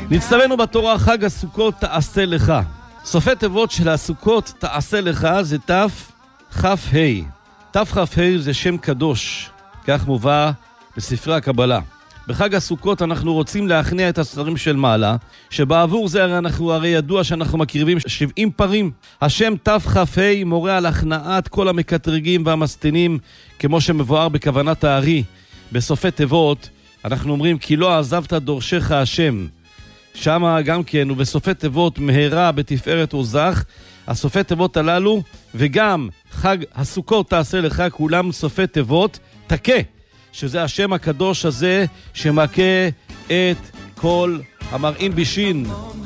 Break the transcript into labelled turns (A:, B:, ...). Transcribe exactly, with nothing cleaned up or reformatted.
A: נצטווינו בתורה חג הסוכות תעשה לך. סופי תיבות של הסוכות תעשה לך זה תף חף ה'. תף חף ה' זה שם קדוש, כך מובא בספרי הקבלה. בחג הסוכות אנחנו רוצים להכניע את הסתרים של מעלה, שבעבור זה הרי אנחנו הרי ידוע שאנחנו מקריבים שבעים פרים. השם תף חף ה' מורה על הכנעת כל המקטרגים והמסתינים, כמו שמבואר בכוונת הארי. בסופי תיבות אנחנו אומרים כי לא עזבת דורשך השם. שמה גם כן, ובסופי תיבות מהרה בתפארת עוזך, הסופי תיבות הללו, וגם חג הסוכות תעשה לך, כולם סופי תיבות תקה, שזה השם הקדוש הזה שמכה את כל המרעין בישין